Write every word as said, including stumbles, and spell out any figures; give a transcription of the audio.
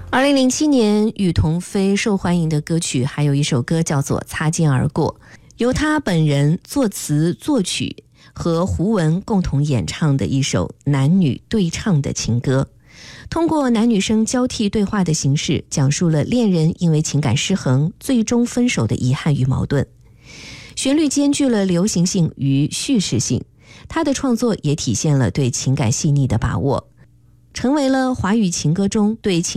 二零零七年庾童飞受欢迎的歌曲还有一首歌叫做《擦肩而过》，由他本人作词作曲，和胡文共同演唱的一首男女对唱的情歌。通过男女生交替对话的形式，讲述了恋人因为情感失衡最终分手的遗憾与矛盾。旋律兼具了流行性与叙事性，他的创作也体现了对情感细腻的把握，成为了华语情歌中对情